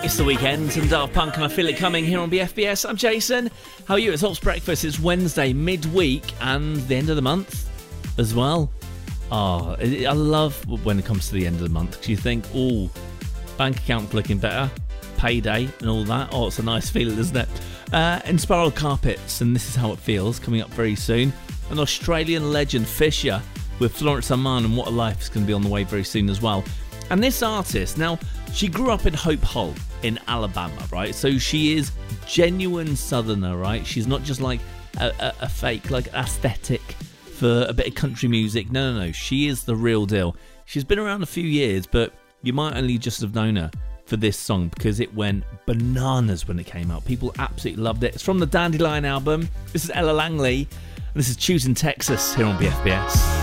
It's the weekend and Daft Punk and I Feel It Coming here on BFBS. I'm Jason. How are you? It's Hops Breakfast. It's Wednesday, midweek and the end of the month as well. Oh, I love when it comes to the end of the month because you think, oh, bank account looking better, payday and all that. Oh, it's a nice feeling, isn't it? And Spiral Carpets, and This Is How It Feels, coming up very soon. An Australian legend, Fisher, with Florence Amman and What a Life is going to be on the way very soon as well. And this artist, now, she grew up in Hope Hull in Alabama, right? So she is genuine Southerner, right? She's not just like a fake, like, aesthetic for a bit of country music. No. She is the real deal. She's been around a few years, but you might only just have known her for this song because it went bananas when it came out. People absolutely loved it. It's from the Dandelion album. This is Ella Langley, and this is Choosing Texas here on BFBS.